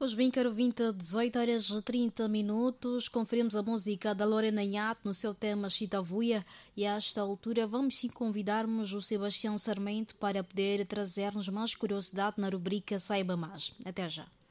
Pois bem, caro ouvinte, 18 horas e 30 minutos, conferimos a música da Lorena Nhat no seu tema Chitavuia e a esta altura vamos sim convidarmos o Sebastião Sarmento para poder trazer-nos mais curiosidade na rubrica Saiba Mais. Até já.